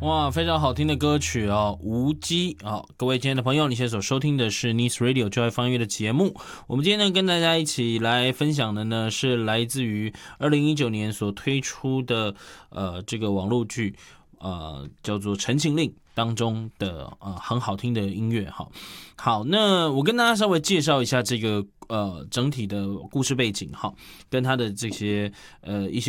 哇，非常好听的歌曲哦，无机哦。各位亲爱的朋友，你现在所收听的是 Nice Radio 教育方音乐的节目。我们今天呢，跟大家一起来分享的呢，是来自于2019年所推出的这个网络剧，叫做《陈情令》当中的很好听的音乐哈。好，那我跟大家稍微介绍一下这个整体的故事背景哈，跟他的这些一些